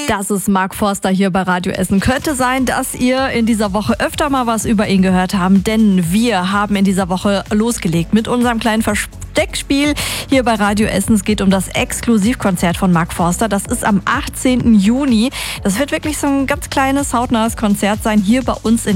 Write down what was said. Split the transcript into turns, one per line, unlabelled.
Das ist Mark Forster hier bei Radio Essen. Könnte sein, dass ihr in dieser Woche öfter mal was über ihn gehört habt, denn wir haben in dieser Woche losgelegt mit unserem kleinen Versteckspiel hier bei Radio Essen. Es geht um das Exklusivkonzert von Mark Forster. Das ist am 18. Juni. Das wird wirklich so ein ganz kleines, hautnahes Konzert sein hier bei uns in